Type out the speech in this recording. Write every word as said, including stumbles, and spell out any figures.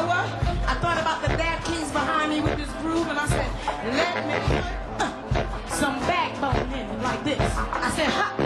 know what? I thought about the Dap Kings behind me with this groove, and I said, let me put uh, some backbone in it like this. I said, ha.